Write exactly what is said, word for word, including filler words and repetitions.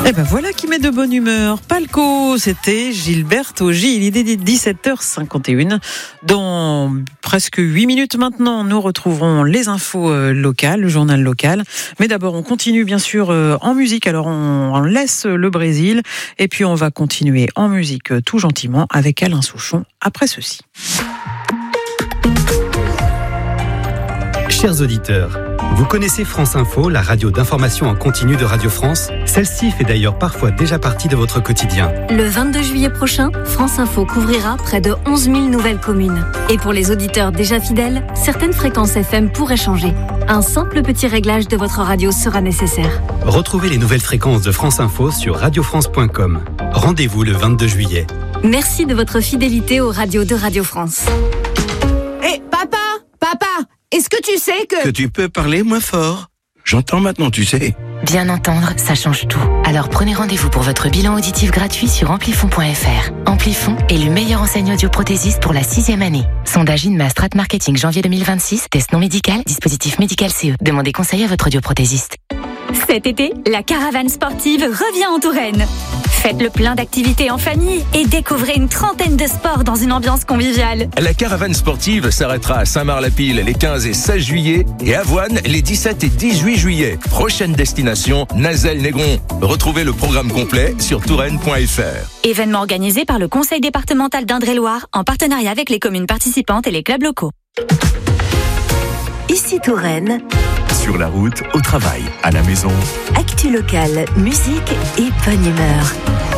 Et ben voilà qui met de bonne humeur. Palco, c'était Gilberto Gil. Il est dix-sept heures cinquante et une. Dans presque huit minutes maintenant, nous retrouverons les infos locales, le journal local. Mais d'abord, on continue bien sûr en musique. Alors on, on laisse le Brésil et puis on va continuer en musique tout gentiment avec Alain Souchon après ceci. Chers auditeurs, vous connaissez France Info, la radio d'information en continu de Radio France ? Celle-ci fait d'ailleurs parfois déjà partie de votre quotidien. Le vingt-deux juillet prochain, France Info couvrira près de onze mille nouvelles communes. Et pour les auditeurs déjà fidèles, certaines fréquences F M pourraient changer. Un simple petit réglage de votre radio sera nécessaire. Retrouvez les nouvelles fréquences de France Info sur radio france point com. Rendez-vous le vingt-deux juillet. Merci de votre fidélité aux radios de Radio France. Hé, papa, papa, est-ce que tu sais que... Que tu peux parler moins fort. J'entends maintenant, tu sais. Bien entendre, ça change tout. Alors prenez rendez-vous pour votre bilan auditif gratuit sur amplifon point f r. Amplifon, élu meilleure enseigne audioprothésiste pour la sixième année. Sondage INMA Strat Marketing janvier deux mille vingt-six. Test non médical, dispositif médical C E. Demandez conseil à votre audioprothésiste. Cet été, la caravane sportive revient en Touraine. Faites le plein d'activités en famille et découvrez une trentaine de sports dans une ambiance conviviale. La caravane sportive s'arrêtera à Saint-Marc-la-Pile les quinze et seize juillet et à Avoine les dix-sept et dix-huit juillet. Prochaine destination, Nazelles-Négron. Retrouvez le programme complet sur touraine point f r. Événement organisé par le Conseil départemental d'Indre-et-Loire en partenariat avec les communes participantes et les clubs locaux. Ici Touraine. Sur la route, au travail, à la maison. Actu locale, musique et bonne humeur.